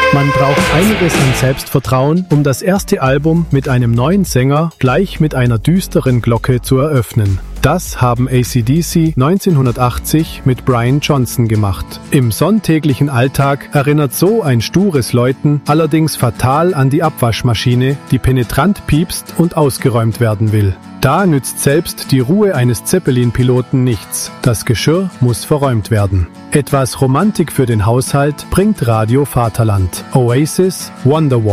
Man braucht einiges an Selbstvertrauen, um das erste Album mit einem neuen Sänger gleich mit einer düsteren Glocke zu eröffnen. Das haben AC/DC 1980 mit Brian Johnson gemacht. Im sonntäglichen Alltag erinnert so ein stures Läuten allerdings fatal an die Abwaschmaschine, die penetrant piepst und ausgeräumt werden will. Da nützt selbst die Ruhe eines Zeppelin-Piloten nichts. Das Geschirr muss verräumt werden. Etwas Romantik für den Haushalt bringt Radio Vaterland. Oasis, Wonderwall.